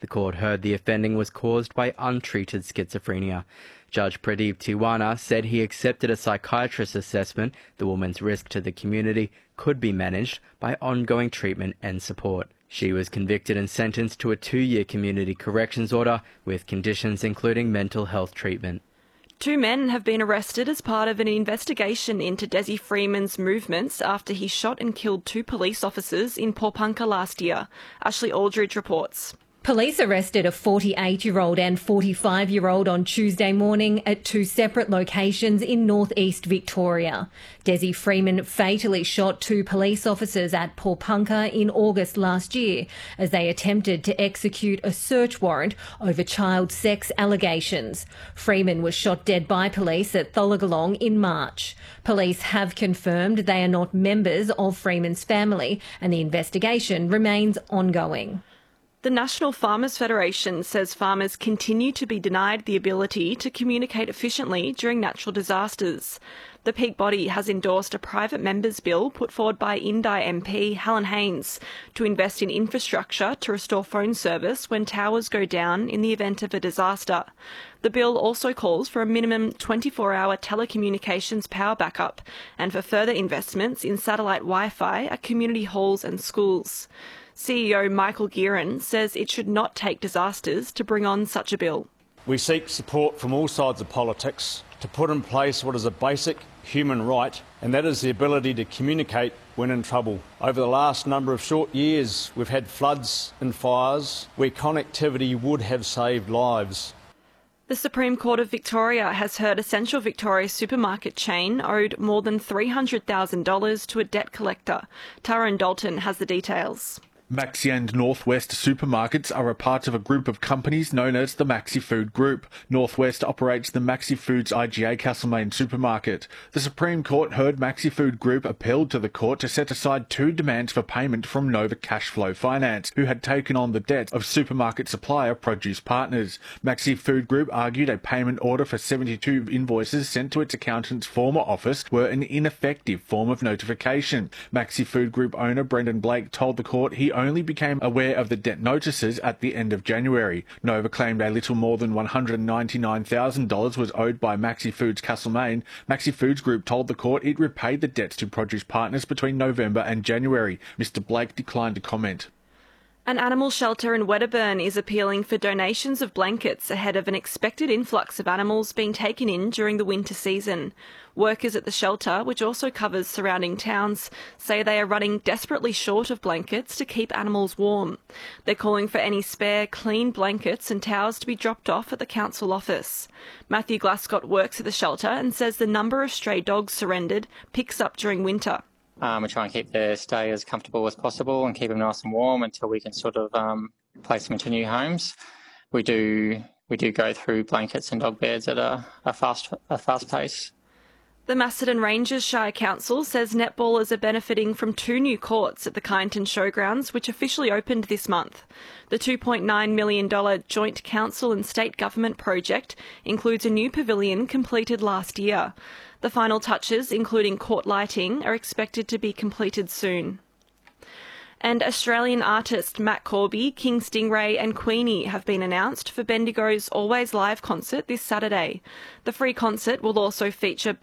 The court heard the offending was caused by untreated schizophrenia. Judge Pradeep Tiwana said he accepted a psychiatrist's assessment the woman's risk to the community could be managed by ongoing treatment and support. She was convicted and sentenced to a 2-year community corrections order with conditions including mental health treatment. 2 men have been arrested as part of an investigation into Desi Freeman's movements after he shot and killed 2 police officers in Pawnpukka last year. Ashley Aldridge reports. Police arrested a 48-year-old and 45-year-old on Tuesday morning at 2 separate locations in northeast Victoria. Desi Freeman fatally shot 2 police officers at Pawnpukka in August last year as they attempted to execute a search warrant over child sex allegations. Freeman was shot dead by police at Tholagolong in March. Police have confirmed they are not members of Freeman's family and the investigation remains ongoing. The National Farmers Federation says farmers continue to be denied the ability to communicate efficiently during natural disasters. The peak body has endorsed a private members' bill put forward by Indi MP Helen Haines to invest in infrastructure to restore phone service when towers go down in the event of a disaster. The bill also calls for a minimum 24-hour telecommunications power backup and for further investments in satellite Wi-Fi at community halls and schools. CEO Michael Gearan says it should not take disasters to bring on such a bill. We seek support from all sides of politics to put in place what is a basic human right, and that is the ability to communicate when in trouble. Over the last number of short years, we've had floods and fires where connectivity would have saved lives. The Supreme Court of Victoria has heard a Central Victoria supermarket chain owed more than $300,000 to a debt collector. Taran Dalton has the details. Maxi and Northwest supermarkets are a part of a group of companies known as the Maxi Food Group. Northwest operates the Maxi Foods IGA Castlemaine supermarket. The Supreme Court heard Maxi Food Group appealed to the court to set aside 2 demands for payment from Nova Cashflow Finance, who had taken on the debt of supermarket supplier Produce Partners. Maxi Food Group argued a payment order for 72 invoices sent to its accountant's former office were an ineffective form of notification. Maxi Food Group owner Brendan Blake told the court he only became aware of the debt notices at the end of January. Nova claimed a little more than $199,000 was owed by Maxi Foods Castlemaine. Maxi Foods Group told the court it repaid the debts to Produce Partners between November and January. Mr. Blake declined to comment. An animal shelter in Wedderburn is appealing for donations of blankets ahead of an expected influx of animals being taken in during the winter season. Workers at the shelter, which also covers surrounding towns, say they are running desperately short of blankets to keep animals warm. They're calling for any spare, clean blankets and towels to be dropped off at the council office. Matthew Glascott works at the shelter and says the number of stray dogs surrendered picks up during winter. We try and keep their stay as comfortable as possible and keep them nice and warm until we can sort of place them into new homes. We do go through blankets and dog beds at a fast pace. The Macedon Ranges Shire Council says netballers are benefiting from 2 new courts at the Kyneton Showgrounds, which officially opened this month. The $2.9 million joint council and state government project includes a new pavilion completed last year. The final touches, including court lighting, are expected to be completed soon. And Australian artist Matt Corby, King Stingray and Queenie have been announced for Bendigo's Always Live concert this Saturday. The free concert will also feature